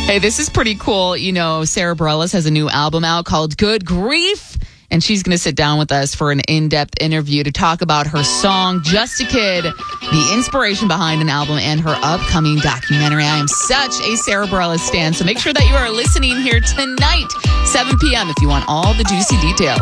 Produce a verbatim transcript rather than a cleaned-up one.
Hey, this is pretty cool. You know, Sarah Bareilles has a new album out called Good Grief. And she's going to sit down with us for an in-depth interview to talk about her song, Just a Kid, the inspiration behind an album, and her upcoming documentary. I am such a Sarah Bareilles stan, so make sure that you are listening here tonight, seven p.m. if you want all the juicy details.